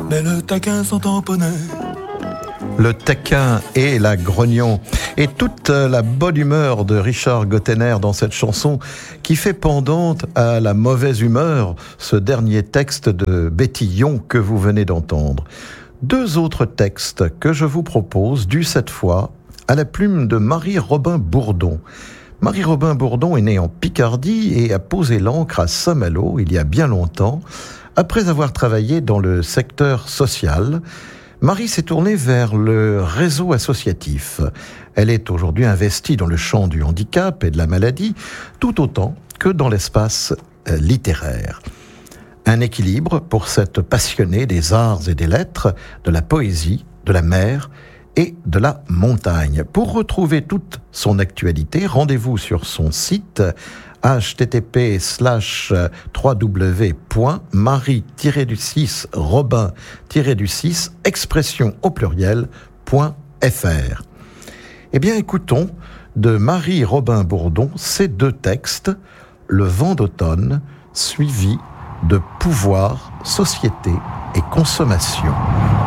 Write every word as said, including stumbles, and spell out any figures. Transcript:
mais le taquin s'en tamponnait. Le taquin et la grognon, et toute la bonne humeur de Richard Gottener dans cette chanson qui fait pendante à la mauvaise humeur, ce dernier texte de Bétillon que vous venez d'entendre. Deux autres textes que je vous propose, dus cette fois à la plume de Marie Robin Bourdon. Marie Robin Bourdon est née en Picardie et a posé l'ancre à Saint-Malo il y a bien longtemps. Après avoir travaillé dans le secteur social, Marie s'est tournée vers le réseau associatif. Elle est aujourd'hui investie dans le champ du handicap et de la maladie, tout autant que dans l'espace littéraire. Un équilibre pour cette passionnée des arts et des lettres, de la poésie, de la mer et de la montagne. Pour retrouver toute son actualité, rendez-vous sur son site h t t p slash w w w point marie tiret du six robin tiret du six expression au pluriel point f r. Eh bien, écoutons de Marie Robin Bourdon ces deux textes, Le vent d'automne, suivi de Pouvoir, société et consommation.